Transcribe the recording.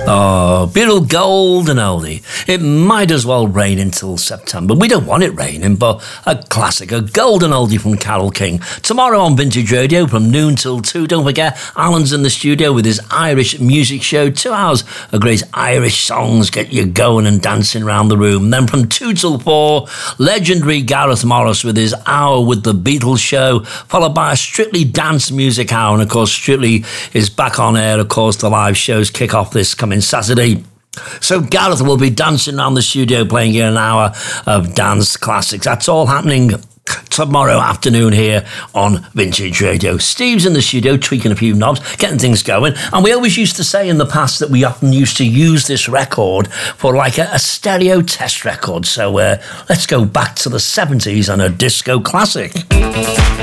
Oh, beautiful golden oldie. It might as well rain until September. We don't want it raining, but a classic, a golden oldie from Carole King. Tomorrow on Vintage Radio from noon till 2. Don't forget, Alan's in the studio with his Irish music show. 2 hours of great Irish songs, get you going and dancing around the room. Then from 2 till 4, legendary Gareth Morris with his Hour with the Beatles show, followed by a Strictly Dance Music Hour. And of course, Strictly is back on air. Of course, the live shows kick off this coming Saturday. So Gareth will be dancing around the studio playing you an hour of dance classics. That's all happening tomorrow afternoon here on Vintage Radio. Steve's in the studio tweaking a few knobs, getting things going. And we always used to say in the past that we often used to use this record for like a stereo test record. So let's go back to the 70s and a disco classic.